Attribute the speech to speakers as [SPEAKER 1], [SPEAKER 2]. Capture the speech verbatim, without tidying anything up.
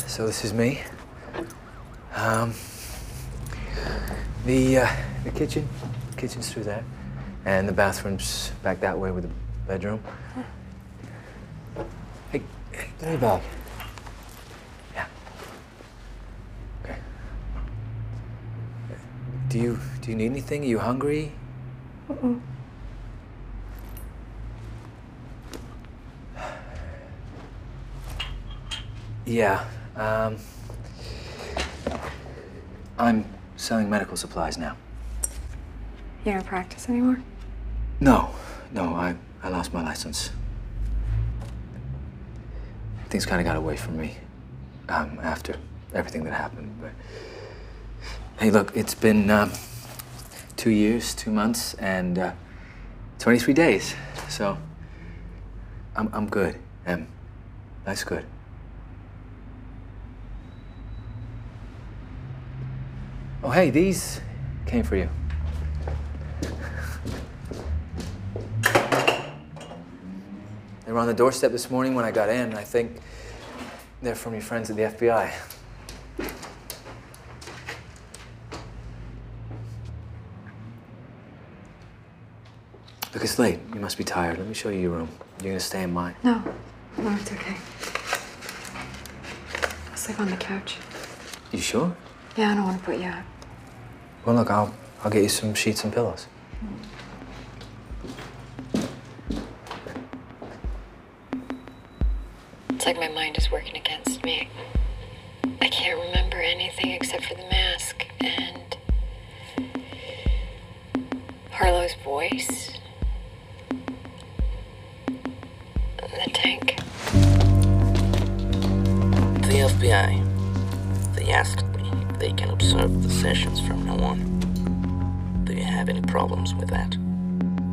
[SPEAKER 1] So this is me. Um, the uh, the kitchen, kitchen's through there, and the bathroom's back that way with the bedroom. Hey, hey, give me a bag. Yeah. Okay. Do you do you need anything? Are you hungry?
[SPEAKER 2] Mm-mm.
[SPEAKER 1] Yeah. Um, I'm selling medical supplies now.
[SPEAKER 2] You don't practice anymore?
[SPEAKER 1] No, no, I, I lost my license. Things kind of got away from me um, after everything that happened. But hey, look, it's been um, two years, two months, and uh, twenty-three days. So I'm I'm good, and that's good. Oh, hey, these came for you. They were on the doorstep this morning when I got in. I think they're from your friends at the F B I. Look, it's late. You must be tired. Let me show you your room. You're gonna stay in mine.
[SPEAKER 2] No. No, it's okay. I'll sleep on the couch.
[SPEAKER 1] You sure?
[SPEAKER 2] Yeah, I don't want to put you out.
[SPEAKER 1] Well, look, I'll I'll get you some sheets and pillows.
[SPEAKER 2] It's like my mind is working against me. I can't remember anything except for the mask and Harlow's voice. The tank.
[SPEAKER 3] The F B I, they asked me if they can observe the sessions from now on. Do you have any problems with that?